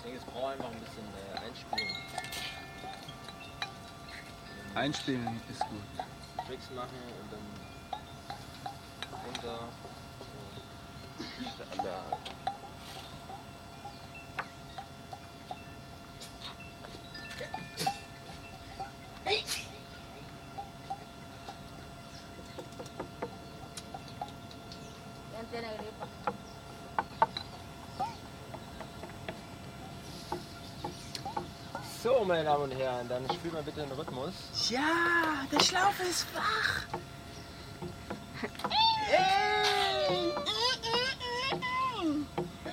denke, es braucht einfach ein bisschen einspielen. Einspielen ist gut. Tricks machen und dann runter. Standard. So, meine Damen und Herren, dann spielen wir bitte den Rhythmus. Ja, der Schlaufe ist wach. Hey!